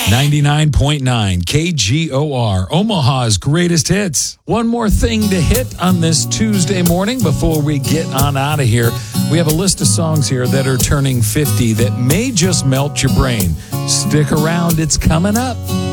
99.9 KGOR, Omaha's greatest hits. One more thing to hit on this Tuesday morning before we get on out of here. We have a list of songs here that are turning 50 that may just melt your brain. Stick around, it's coming up.